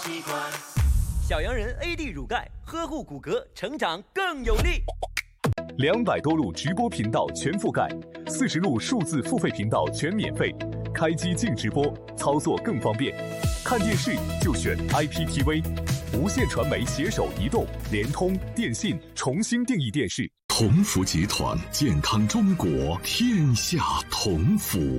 小洋人 AD 乳钙，呵护骨骼，成长更有力。 200多路直播频道全覆盖，40路数字付费频道全免费，开机净直播，操作更方便。看电视就选 IPTV， 无线传媒携手移动、联通、电信重新定义电视。 同福集团，健康中国，天下同福。